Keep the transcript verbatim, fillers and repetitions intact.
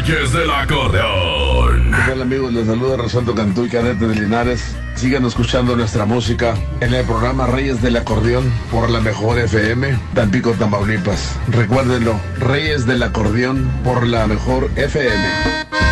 Reyes del Acordeón. ¿Qué tal, amigos? Les saluda Rosaldo Cantú y Cadete de Linares. Sigan escuchando nuestra música en el programa Reyes del Acordeón por la mejor F M, Tampico, Tamaulipas. Recuérdenlo, Reyes del Acordeón por la mejor F M.